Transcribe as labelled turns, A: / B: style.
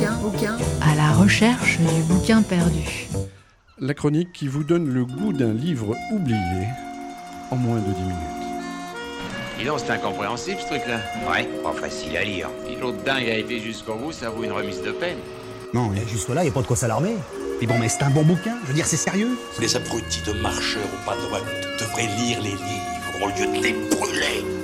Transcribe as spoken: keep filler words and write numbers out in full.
A: bouquin, bouquin,
B: à la recherche du bouquin perdu.
C: La chronique qui vous donne le goût d'un livre oublié en moins de dix minutes.
D: Dis donc, c'est incompréhensible ce truc-là.
E: Ouais, pas facile à lire.
D: Si l'autre dingue a été jusqu'au bout, ça vaut une remise de peine.
F: Non, mais jusque-là, y a pas de quoi s'alarmer. Mais bon, mais c'est un bon bouquin, je veux dire, c'est sérieux.
G: Les abrutis de marcheurs aux pas droits devraient lire les livres au lieu de les brûler.